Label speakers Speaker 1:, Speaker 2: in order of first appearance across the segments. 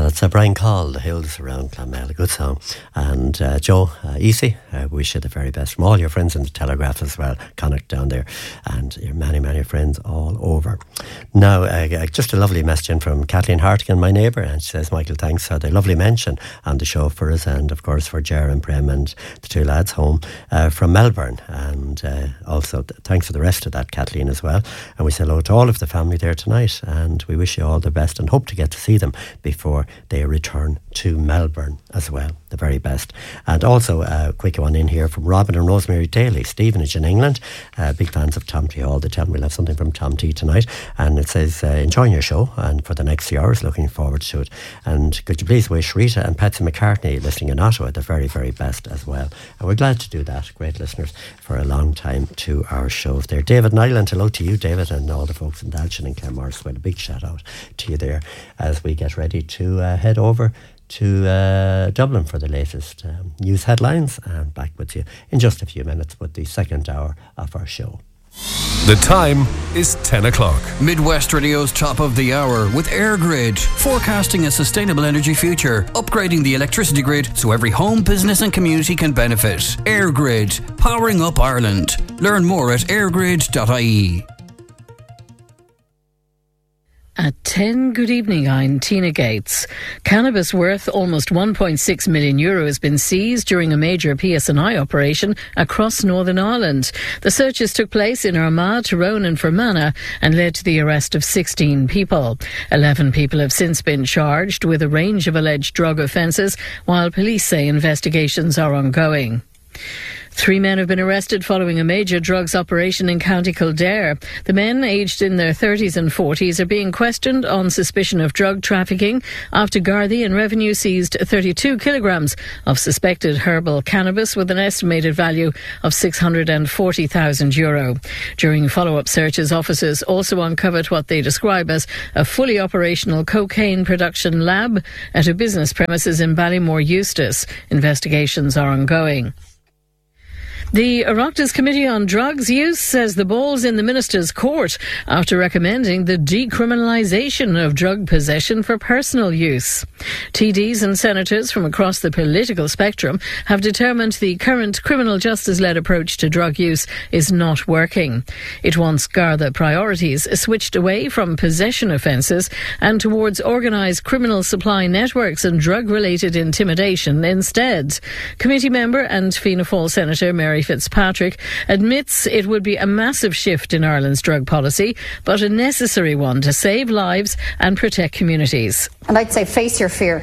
Speaker 1: That's Brian Call, The Hills Around Clonmel, a good song. And Joe Easy, wish you the very best from all your friends in the Telegraph as well, Connacht down there, and your many, many friends all over. Now, just a lovely message in from Kathleen Hartigan, my neighbour, and she says, Michael, thanks for the lovely mention on the show for us, and of course for Ger and Prem and the two lads home from Melbourne. And also thanks for the rest of that, Kathleen, as well. And we say hello to all of the family there tonight, and we wish you all the best and hope to get to see them before they return to Melbourne as well. The very best. And also a quick one in here from Robin and Rosemary Daly, Stevenage in England. Big fans of Tom T all the time. We'll have something from Tom T tonight. And it says, enjoying your show and for the next few hours, looking forward to it. And could you please wish Rita and Patsy McCartney listening in Ottawa the very, very best as well. And we're glad to do that. Great listeners for a long time to our shows there. David Nyland, hello to you, David, and all the folks in Dalshin and Claremorris. Well, a big shout out to you there as we get ready to head over to Dublin for the latest news headlines, and back with you in just a few minutes with the second hour of our show.
Speaker 2: The time is 10 o'clock.
Speaker 3: Midwest Radio's top of the hour with EirGrid, forecasting a sustainable energy future, upgrading the electricity grid so every home, business and community can benefit. EirGrid, powering up Ireland. Learn more at eirgrid.ie.
Speaker 4: At 10, good evening, I'm Tina Gates. Cannabis worth almost €1.6 million has been seized during a major PSNI operation across Northern Ireland. The searches took place in Armagh, Tyrone and Fermanagh and led to the arrest of 16 people. 11 people have since been charged with a range of alleged drug offences, while police say investigations are ongoing. 3 men have been arrested following a major drugs operation in County Kildare. The men, aged in their 30s and 40s, are being questioned on suspicion of drug trafficking after Gardaí and Revenue seized 32 kilograms of suspected herbal cannabis with an estimated value of €640,000. During follow-up searches, officers also uncovered what they describe as a fully operational cocaine production lab at a business premises in Ballymore, Eustace. Investigations are ongoing. The Oireachtas Committee on Drugs Use says the ball's in the Minister's court after recommending the decriminalisation of drug possession for personal use. TDs and senators from across the political spectrum have determined the current criminal justice-led approach to drug use is not working. It wants Garda priorities switched away from possession offences and towards organised criminal supply networks and drug-related intimidation instead. Committee member and Fianna Fáil Senator Mary Fitzpatrick admits it would be a massive shift in Ireland's drug policy, but a necessary one to save lives and protect communities.
Speaker 5: And I'd say face your fear,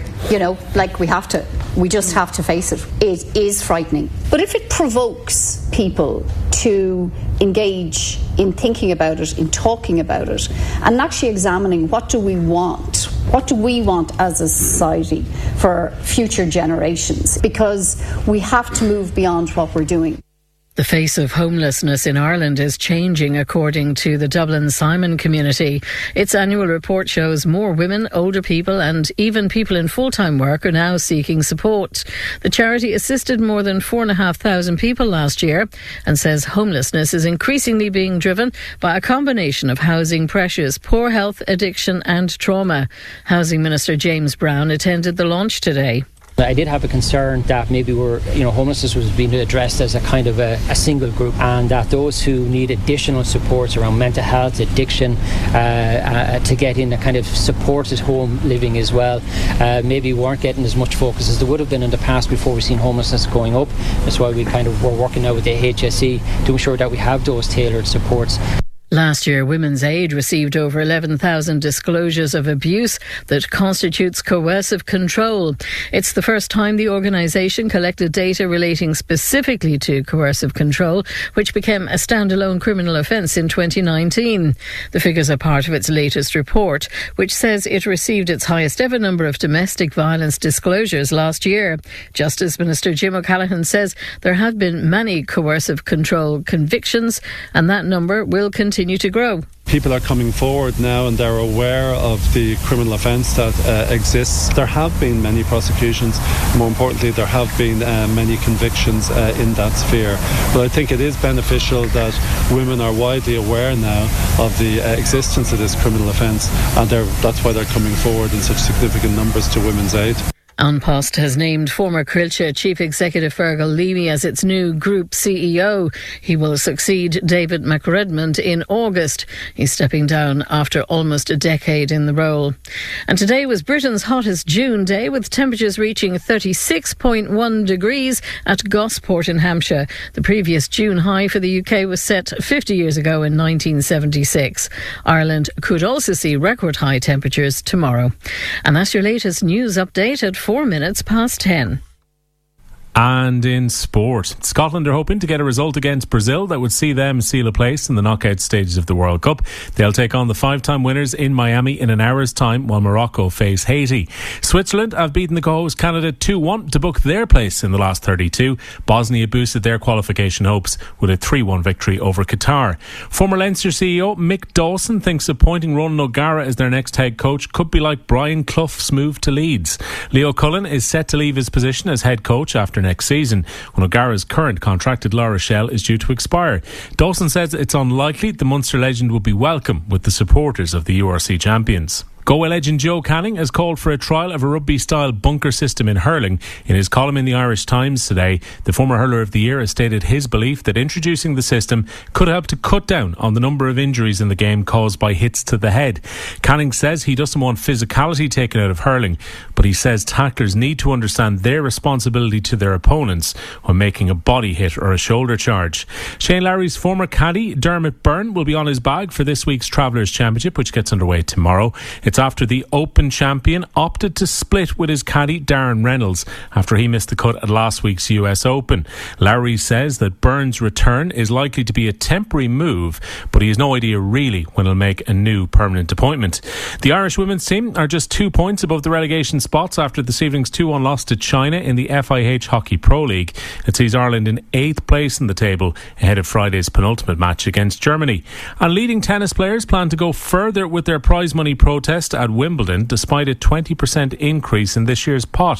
Speaker 5: we just have to face it. It is frightening. But if it provokes people to engage in thinking about it, in talking about it, and actually examining what do we want as a society for future generations, because we have to move beyond what we're doing.
Speaker 4: The face of homelessness in Ireland is changing, according to the Dublin Simon community. Its annual report shows more women, older people and even people in full-time work are now seeking support. The charity assisted more than 4,500 people last year and says homelessness is increasingly being driven by a combination of housing pressures, poor health, addiction and trauma. Housing Minister James Brown attended the launch today.
Speaker 6: I did have a concern that maybe homelessness was being addressed as a kind of a single group, and that those who need additional supports around mental health, addiction, to get in a kind of supported home living as well, maybe weren't getting as much focus as they would have been in the past before we've seen homelessness going up. That's why we're working now with the HSE to ensure that we have those tailored supports.
Speaker 4: Last year, Women's Aid received over 11,000 disclosures of abuse that constitutes coercive control. It's the first time the organisation collected data relating specifically to coercive control, which became a standalone criminal offence in 2019. The figures are part of its latest report, which says it received its highest ever number of domestic violence disclosures last year. Justice Minister Jim O'Callaghan says there have been many coercive control convictions, and that number will continue continue to grow.
Speaker 7: People are coming forward now and they're aware of the criminal offence that exists. There have been many prosecutions. More importantly, there have been many convictions in that sphere. But I think it is beneficial that women are widely aware now of the existence of this criminal offence, and that's why they're coming forward in such significant numbers to women's aid.
Speaker 4: An Post has named former Crilche Chief Executive Fergal Leamy as its new Group CEO. He will succeed David McRedmond in August. He's stepping down after almost a decade in the role. And today was Britain's hottest June day, with temperatures reaching 36.1 degrees at Gosport in Hampshire. The previous June high for the UK was set 50 years ago in 1976. Ireland could also see record high temperatures tomorrow. And that's your latest news update at 4 minutes past 10.
Speaker 8: And in sport, Scotland are hoping to get a result against Brazil that would see them seal a place in the knockout stages of the World Cup. They'll take on the 5-time winners in Miami in an hour's time, while Morocco face Haiti. Switzerland have beaten the co-host Canada 2-1 to book their place in the last 32. Bosnia boosted their qualification hopes with a 3-1 victory over Qatar. Former Leinster CEO Mick Dawson thinks appointing Ronan O'Gara as their next head coach could be like Brian Clough's move to Leeds. Leo Cullen is set to leave his position as head coach after next season, when O'Gara's current contract at La Rochelle is due to expire. Dawson says it's unlikely the Munster legend will be welcome with the supporters of the URC champions. Galway legend Joe Canning has called for a trial of a rugby-style bunker system in hurling. In his column in the Irish Times today, the former hurler of the year has stated his belief that introducing the system could help to cut down on the number of injuries in the game caused by hits to the head. Canning says he doesn't want physicality taken out of hurling, but he says tacklers need to understand their responsibility to their opponents when making a body hit or a shoulder charge. Shane Lowry's former caddie, Dermot Byrne, will be on his bag for this week's Travellers' Championship, which gets underway tomorrow. It's after the Open champion opted to split with his caddie Darren Reynolds after he missed the cut at last week's US Open. Lowry says that Byrne's return is likely to be a temporary move, but he has no idea really when he'll make a new permanent appointment. The Irish women's team are just 2 points above the relegation spots after this evening's 2-1 loss to China in the FIH Hockey Pro League. It sees Ireland in 8th place in the table ahead of Friday's penultimate match against Germany. And leading tennis players plan to go further with their prize money protest at Wimbledon, despite a 20% increase in this year's pot.